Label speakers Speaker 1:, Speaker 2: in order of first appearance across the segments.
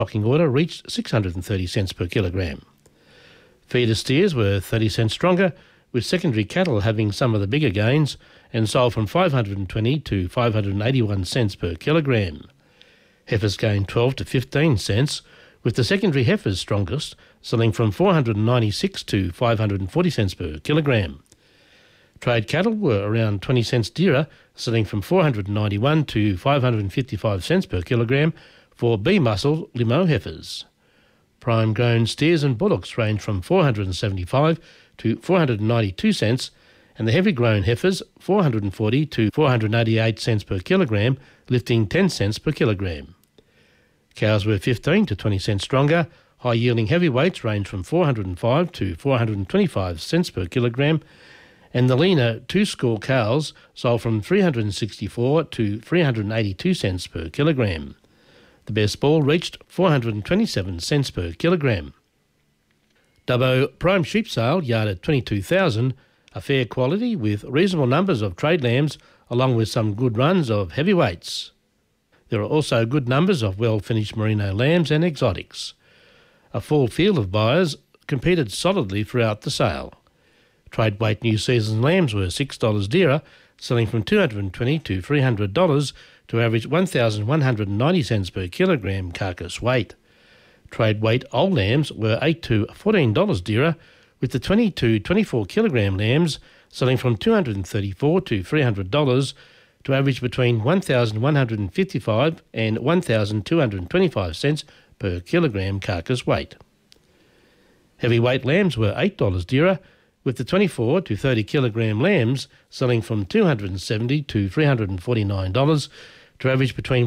Speaker 1: stocking order reached 630 cents per kilogram. Feeder steers were 30 cents stronger, with secondary cattle having some of the bigger gains and sold from 520 to 581 cents per kilogram. Heifers gained 12 to 15 cents, with the secondary heifers strongest, selling from 496 to 540 cents per kilogram. Trade cattle were around 20 cents dearer, selling from 491 to 555 cents per kilogram for B-muscle limo heifers. Prime grown steers and bullocks range from 475 to 492 cents, and the heavy grown heifers 440 to 488 cents per kilogram, lifting 10 cents per kilogram. Cows were 15 to 20 cents stronger. High yielding heavyweights range from 405 to 425 cents per kilogram, and the leaner two-score cows sold from 364 to 382 cents per kilogram. The best bull reached 427 cents per kilogram. Dubbo prime sheep sale yarded 22,000, a fair quality with reasonable numbers of trade lambs along with some good runs of heavyweights. There are also good numbers of well-finished merino lambs and exotics. A full field of buyers competed solidly throughout the sale. Trade weight new season lambs were $6 dearer, selling from $220 to $300 to average 1,190 cents per kilogram carcass weight. Trade weight old lambs were $8 to $14 dearer, with the 20 to 24 kilogram lambs selling from $234 to $300 to average between 1,155 and 1,225 cents per kilogram carcass weight. Heavyweight lambs were $8 dearer, with the 24 to 30 kilogram lambs selling from $270 to $349 to average between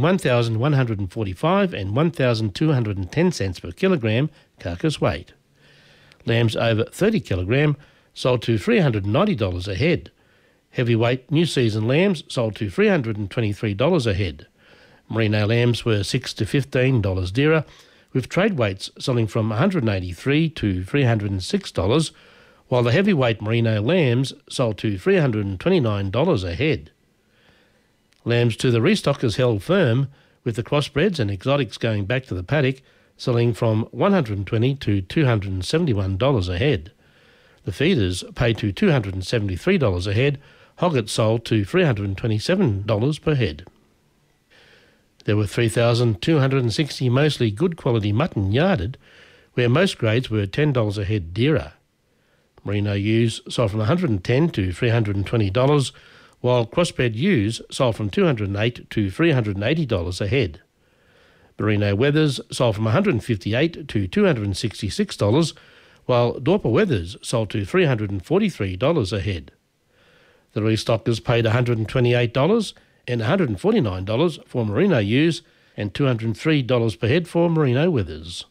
Speaker 1: 1,145 and 1,210 cents per kilogram carcass weight. Lambs over 30 kilogram sold to $390 a head. Heavyweight new season lambs sold to $323 a head. Merino lambs were $6 to $15 dearer, with trade weights selling from $183 to $306, while the heavyweight merino lambs sold to $329 a head. Lambs to the restockers held firm, with the crossbreds and exotics going back to the paddock, selling from $120 to $271 a head. The feeders paid to $273 a head. Hoggets sold to $327 per head. There were 3,260 mostly good quality mutton yarded, where most grades were $10 a head dearer. Merino ewes sold from $110 to $320, while crossbred ewes sold from $208 to $380 a head. Merino wethers sold from $158 to $266, while Dorper wethers sold to $343 a head. The restockers paid $128 and $149 for merino ewes and $203 per head for merino wethers.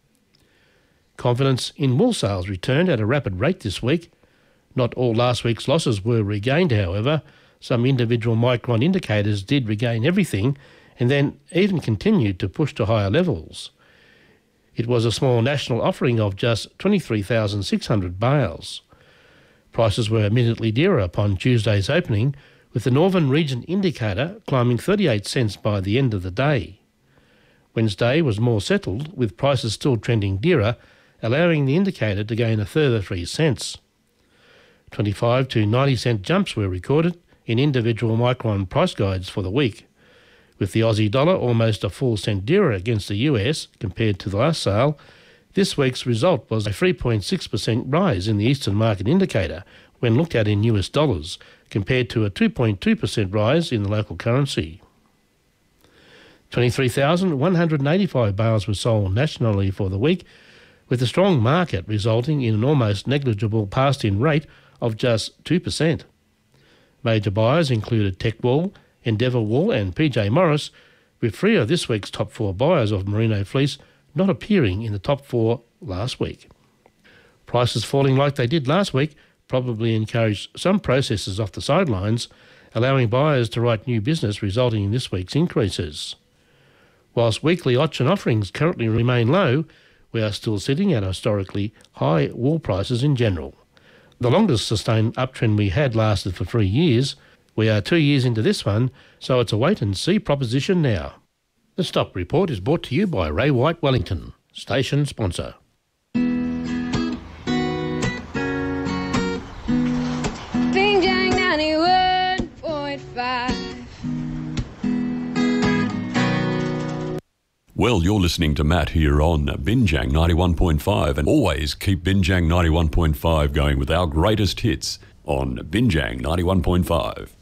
Speaker 1: Confidence in wool sales returned at a rapid rate this week. Not all last week's losses were regained, however. Some individual micron indicators did regain everything and then even continued to push to higher levels. It was a small national offering of just 23,600 bales. Prices were immediately dearer upon Tuesday's opening, with the Northern Region indicator climbing 38 cents by the end of the day. Wednesday was more settled, with prices still trending dearer, allowing the indicator to gain a further 3 cents. 25 to 90 cent jumps were recorded in individual micron price guides for the week, with the Aussie dollar almost a full cent dearer against the US compared to the last sale. This week's result was a 3.6% rise in the Eastern Market Indicator when looked at in US dollars, compared to a 2.2% rise in the local currency. 23,185 bales were sold nationally for the week, with the strong market resulting in an almost negligible passed-in rate of just 2%. Major buyers included Tech Wool, Endeavour Wool and PJ Morris, with 3 of this week's top 4 buyers of merino fleece not appearing in the top 4 last week. Prices falling like they did last week probably encouraged some processors off the sidelines, allowing buyers to write new business, resulting in this week's increases. Whilst weekly auction offerings currently remain low, we are still sitting at historically high wool prices in general. The longest sustained uptrend we had lasted for 3 years. We are 2 years into this one, so it's a wait-and-see proposition now. The Stock Report is brought to you by Ray White Wellington, station sponsor.
Speaker 2: Binjang 91.5.
Speaker 3: Well, you're listening to Matt here on Binjang 91.5, and always keep Binjang 91.5 going with our greatest hits on Binjang 91.5.